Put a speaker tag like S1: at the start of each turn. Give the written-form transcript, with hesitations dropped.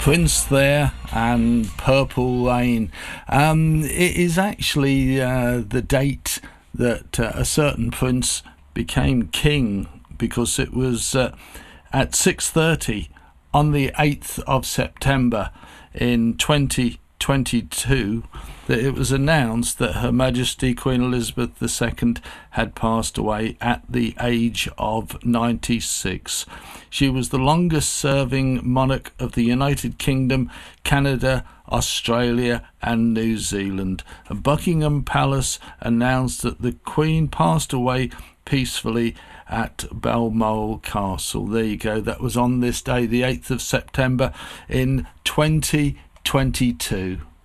S1: Prince there and Purple Rain. It is actually the date that a certain prince became king, because it was at 6:30 on the 8th of September in 2022 that it was announced that Her Majesty Queen Elizabeth II had passed away at the age of 96. She was the longest serving monarch of the United Kingdom, Canada, Australia and New Zealand. Buckingham Palace announced that the Queen passed away peacefully at Balmoral Castle. There you go. That was on this day, the 8th of September in 2022.